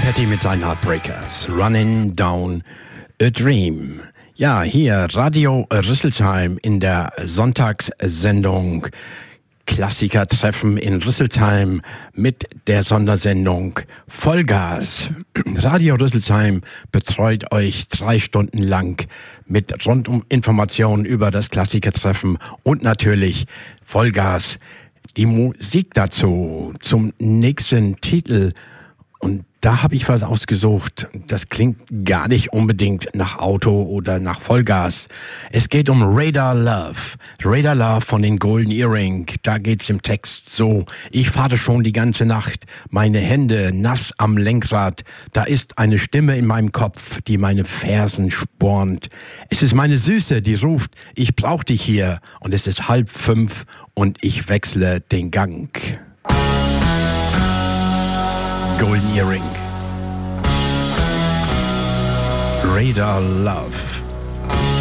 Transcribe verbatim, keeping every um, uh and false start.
Petty mit seinen Heartbreakers. Running Down a Dream. Ja, hier Radio Rüsselsheim in der Sonntagssendung Klassikertreffen in Rüsselsheim mit der Sondersendung Vollgas. Radio Rüsselsheim betreut euch drei Stunden lang mit Rundum-Informationen über das Klassikertreffen und natürlich Vollgas. Die Musik dazu zum nächsten Titel. Und da habe ich was ausgesucht. Das klingt gar nicht unbedingt nach Auto oder nach Vollgas. Es geht um Radar Love. Radar Love von den Golden Earring. Da geht's im Text so. Ich fahre schon die ganze Nacht. Meine Hände nass am Lenkrad. Da ist eine Stimme in meinem Kopf, die meine Fersen spornt. Es ist meine Süße, die ruft, ich brauch dich hier. Und es ist halb fünf und ich wechsle den Gang. Golden Earring. Radar Love.